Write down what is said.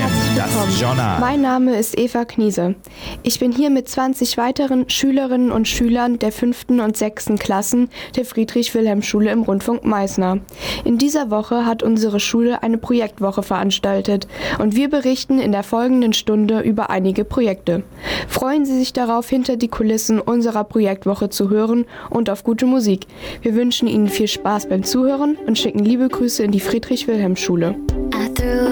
Das Journal. Mein Name ist Eva Kniese. Ich bin hier mit 20 weiteren Schülerinnen und Schülern der 5. und 6. Klassen der Friedrich-Wilhelm-Schule im Rundfunk Meißner. In dieser Woche hat unsere Schule eine Projektwoche veranstaltet und wir berichten in der folgenden Stunde über einige Projekte. Freuen Sie sich darauf, hinter die Kulissen unserer Projektwoche zu hören und auf gute Musik. Wir wünschen Ihnen viel Spaß beim Zuhören und schicken liebe Grüße in die Friedrich-Wilhelm-Schule.